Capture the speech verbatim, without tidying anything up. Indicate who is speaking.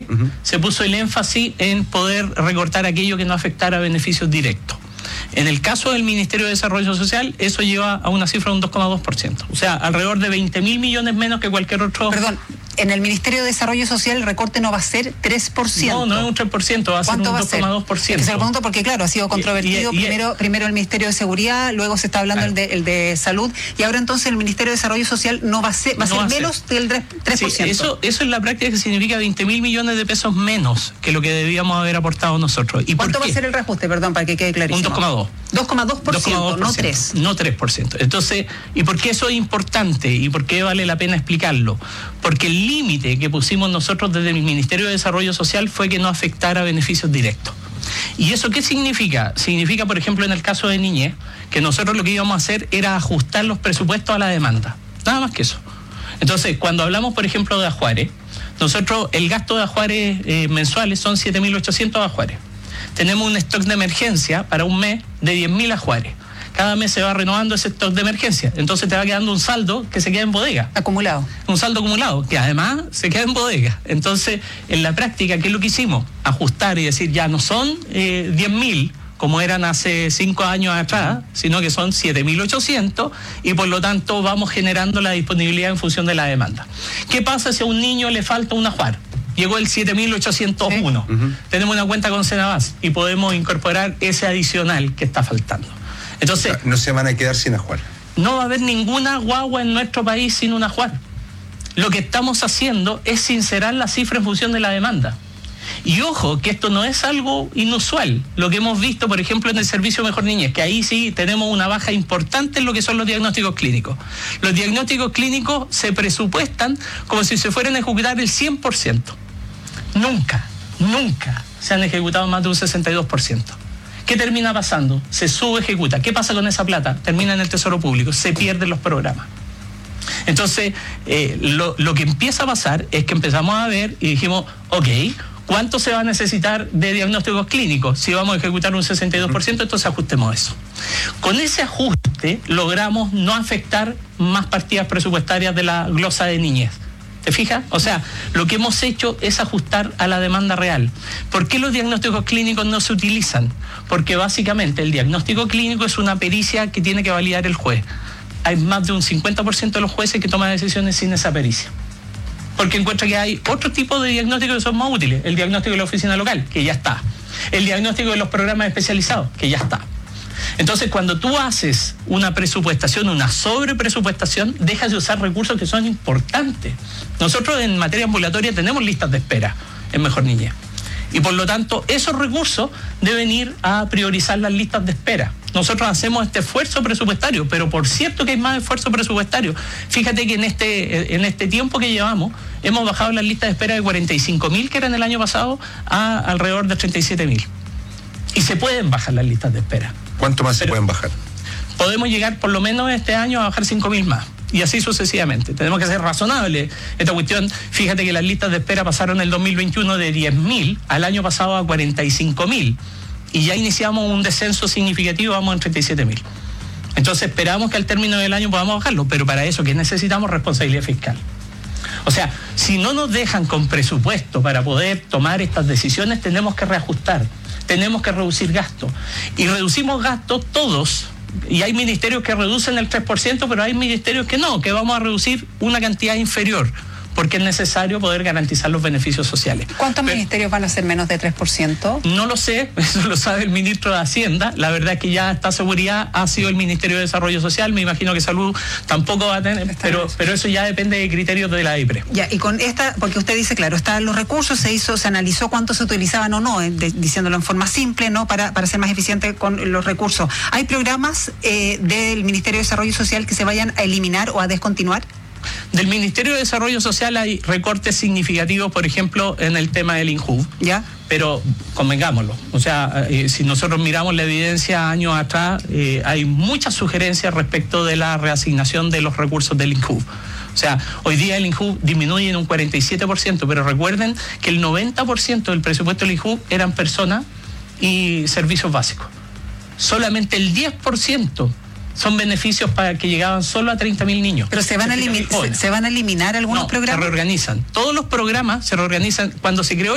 Speaker 1: uh-huh.
Speaker 2: se puso el énfasis en poder recortar aquello que no afectara a beneficios directos. En el caso del Ministerio de Desarrollo Social, eso lleva a una cifra de un dos coma dos por ciento. O sea, alrededor de veinte mil millones menos que cualquier otro...
Speaker 3: Perdón, en el Ministerio de Desarrollo Social el recorte no va a ser tres por ciento.
Speaker 2: No, no es un tres por ciento, va a ser un dos coma dos por ciento.
Speaker 3: Se lo pregunto porque, claro, ha sido controvertido. Y, y, y, primero, primero el Ministerio de Seguridad, luego se está hablando claro. el, de, el de Salud, y ahora entonces el Ministerio de Desarrollo Social no va a ser, va a no ser va menos ser. del tres por ciento.
Speaker 2: Sí, eso, eso en la práctica significa veinte mil millones de pesos menos que lo que debíamos haber aportado nosotros. ¿Y
Speaker 3: ¿Cuánto
Speaker 2: por qué?
Speaker 3: va a ser el reajuste, perdón, para que quede clarísimo?
Speaker 2: Un dos coma dos.
Speaker 3: dos coma dos por ciento, no tres.
Speaker 2: No tres por ciento. Entonces, ¿y por qué eso es importante? ¿Y por qué vale la pena explicarlo? Porque el límite que pusimos nosotros desde el Ministerio de Desarrollo Social fue que no afectara beneficios directos. ¿Y eso qué significa? Significa, por ejemplo, en el caso de niñez, que nosotros lo que íbamos a hacer era ajustar los presupuestos a la demanda. Nada más que eso. Entonces, cuando hablamos, por ejemplo, de ajuares, nosotros, el gasto de ajuares eh, mensuales son siete mil ochocientos ajuares. Tenemos un stock de emergencia para un mes de diez mil ajuares. Cada mes se va renovando ese stock de emergencia. Entonces te va quedando un saldo que se queda en bodega.
Speaker 3: Acumulado.
Speaker 2: Un saldo acumulado, que además se queda en bodega. Entonces, en la práctica, ¿qué es lo que hicimos? Ajustar y decir, ya no son eh, diez mil, como eran hace cinco años atrás, sino que son siete mil ochocientos, y por lo tanto vamos generando la disponibilidad en función de la demanda. ¿Qué pasa si a un niño le falta un ajuar? Llegó el siete mil ochocientos uno. Sí. Uh-huh. Tenemos una cuenta con Senabas y podemos incorporar ese adicional que está faltando. Entonces,
Speaker 1: no se van a quedar sin ajuar.
Speaker 2: No va a haber ninguna guagua en nuestro país sin un ajuar. Lo que estamos haciendo es sincerar la cifra en función de la demanda. Y ojo, que esto no es algo inusual. Lo que hemos visto, por ejemplo, en el Servicio Mejor Niñez, que ahí sí tenemos una baja importante en lo que son los diagnósticos clínicos. Los diagnósticos clínicos se presupuestan como si se fueran a ejecutar el cien por ciento. Nunca, nunca se han ejecutado más de un sesenta y dos por ciento. ¿Qué termina pasando? Se subejecuta. ¿Qué pasa con esa plata? Termina en el Tesoro Público, se pierden los programas. Entonces, eh, lo, lo que empieza a pasar es que empezamos a ver y dijimos, ok, ¿cuánto se va a necesitar de diagnósticos clínicos? Si vamos a ejecutar un sesenta y dos por ciento, entonces ajustemos eso. Con ese ajuste logramos no afectar más partidas presupuestarias de la glosa de niñez. ¿Te fijas? O sea, lo que hemos hecho es ajustar a la demanda real. ¿Por qué los diagnósticos clínicos no se utilizan? Porque básicamente el diagnóstico clínico es una pericia que tiene que validar el juez. Hay más de un cincuenta por ciento de los jueces que toman decisiones sin esa pericia. Porque encuentra que hay otro tipo de diagnósticos que son más útiles. El diagnóstico de la oficina local, que ya está. El diagnóstico de los programas especializados, que ya está. Entonces, cuando tú haces una presupuestación, una sobrepresupuestación, dejas de usar recursos que son importantes. Nosotros en materia ambulatoria tenemos listas de espera en Mejor Niñez. Y por lo tanto, esos recursos deben ir a priorizar las listas de espera. Nosotros hacemos este esfuerzo presupuestario, pero por cierto que hay más esfuerzo presupuestario. Fíjate que en este, en este tiempo que llevamos, hemos bajado las listas de espera de cuarenta y cinco mil, que eran el año pasado, a alrededor de treinta y siete mil. Y se pueden bajar las listas de espera.
Speaker 1: ¿Cuánto más Pero se pueden bajar?
Speaker 2: Podemos llegar por lo menos este año a bajar cinco mil más. Y así sucesivamente. Tenemos que ser razonables. Esta cuestión, fíjate que las listas de espera pasaron el dos mil veintiuno de diez mil al año pasado a cuarenta y cinco mil. Y ya iniciamos un descenso significativo, vamos en treinta y siete mil. Entonces esperamos que al término del año podamos bajarlo, pero para eso que necesitamos responsabilidad fiscal. O sea, si no nos dejan con presupuesto para poder tomar estas decisiones, tenemos que reajustar, tenemos que reducir gastos. Y reducimos gastos todos. Y hay ministerios que reducen el tres por ciento, pero hay ministerios que no, que vamos a reducir una cantidad inferior, porque es necesario poder garantizar los beneficios sociales.
Speaker 3: ¿Cuántos
Speaker 2: pero,
Speaker 3: ministerios van a ser menos de tres por ciento?
Speaker 2: No lo sé, eso lo sabe el ministro de Hacienda. La verdad es que ya esta seguridad ha sido el Ministerio de Desarrollo Social, me imagino que Salud tampoco va a tener, pero, pero eso ya depende de criterios de la I P R E.
Speaker 3: Ya, y con esta, porque usted dice, claro, están los recursos, se hizo, se analizó cuánto se utilizaban o no, de, diciéndolo en forma simple, ¿no? Para, para ser más eficiente con los recursos. ¿Hay programas eh, del Ministerio de Desarrollo Social que se vayan a eliminar o a descontinuar?
Speaker 2: Del Ministerio de Desarrollo Social hay recortes significativos, por ejemplo, en el tema del INJUV.
Speaker 3: ¿Ya?
Speaker 2: Pero convengámoslo, o sea, eh, si nosotros miramos la evidencia años atrás, eh, hay muchas sugerencias respecto de la reasignación de los recursos del INJUV. O sea, hoy día el INJUV disminuye en un cuarenta y siete por ciento, pero recuerden que el noventa por ciento del presupuesto del INJUV eran personas y servicios básicos. Solamente el diez por ciento son beneficios para que llegaban solo a treinta mil niños.
Speaker 3: Pero se van, a elimi- se, se van a eliminar algunos
Speaker 2: no,
Speaker 3: programas.
Speaker 2: Se reorganizan. Todos los programas se reorganizan. Cuando se creó